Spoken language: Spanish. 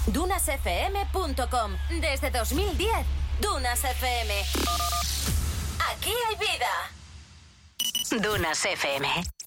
Dunasfm.com. Desde 2010, Dunas FM. Aquí hay vida. Dunas FM.